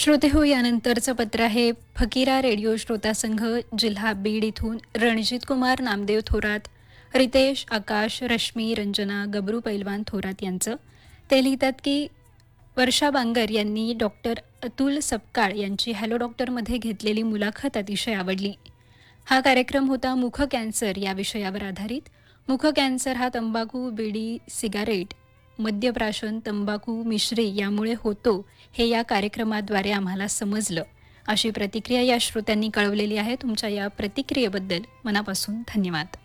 श्रोते हो, यानंतरचं पत्र आहे फकीरा रेडिओ श्रोता संघ, जिल्हा बीड इथून रणजित कुमार नामदेव थोरात, रितेश, आकाश, रश्मी, रंजना, गबरू पैलवान थोरात यांचं. ते लिहितात की वर्षा बांगर यांनी डॉक्टर अतुल सपकाळ यांची हॅलो डॉक्टरमध्ये घेतलेली मुलाखत अतिशय आवडली. हा कार्यक्रम होता मुख कॅन्सर या विषयावर आधारित. मुख कॅन्सर हा तंबाखू, बिडी, सिगारेट, मद्यप्राशन, तंबाखू मिश्री यामुळे होतो हे या कार्यक्रमाद्वारे आम्हाला समजलं, अशी प्रतिक्रिया या श्रोत्यांनी कळवलेली आहे. तुमच्या या प्रतिक्रियेबद्दल मनापासून धन्यवाद.